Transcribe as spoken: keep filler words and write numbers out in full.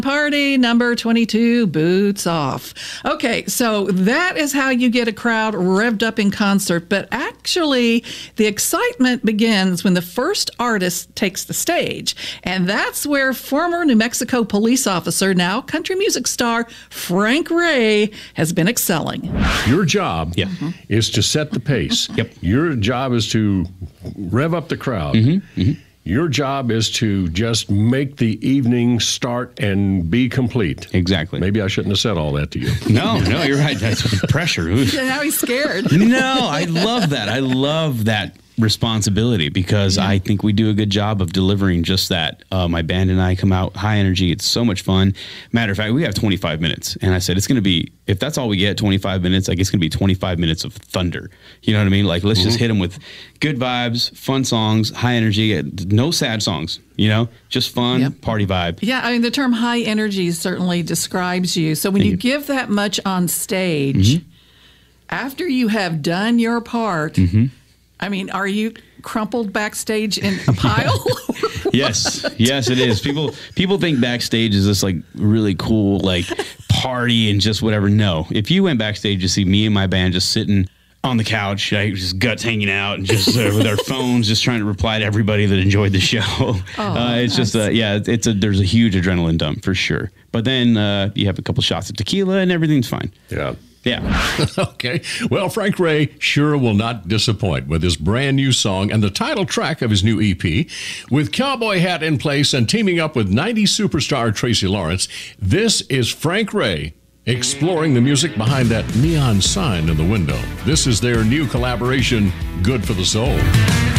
Party number twenty-two, Boots Off. Okay, so that is how you get a crowd revved up in concert, but actually the excitement begins when the first artist takes the stage, and that's where former New Mexico police officer, now country music star, Frank Ray, has been excelling. Your job yeah. is to set the pace. Yep. Your job is to rev up the crowd. Mm-hmm. Mm-hmm. Your job is to just make the evening start and be complete. Exactly. Maybe I shouldn't have said all that to you. No, no, you're right. That's pressure. Yeah, now he's scared. No, I love that. I love that responsibility because yeah. I think we do a good job of delivering just that. Uh, my band and I come out high energy. It's so much fun. Matter of fact, we have twenty-five minutes. And I said, it's going to be, if that's all we get, twenty-five minutes, I guess it's going to be twenty-five minutes of thunder. You know what I mean? Like, let's mm-hmm. just hit them with good vibes, fun songs, high energy, no sad songs, you know, just fun, yep. party vibe. Yeah, I mean, the term high energy certainly describes you. So when you, you give that much on stage, mm-hmm. after you have done your part, mm-hmm. I mean, are you crumpled backstage in a pile? Yes, yes, it is. People people think backstage is this like really cool like party and just whatever. No, if you went backstage to see me and my band just sitting on the couch, like, just guts hanging out and just uh, with our phones, just trying to reply to everybody that enjoyed the show. Oh, uh, it's just uh, yeah, it's a there's a huge adrenaline dump for sure. But then uh, you have a couple shots of tequila and everything's fine. Yeah. Yeah. Okay. Well, Frank Ray sure will not disappoint with his brand new song and the title track of his new E P. With cowboy hat in place and teaming up with nineties superstar Tracy Lawrence, this is Frank Ray exploring the music behind that neon sign in the window. This is their new collaboration, Good for the Soul.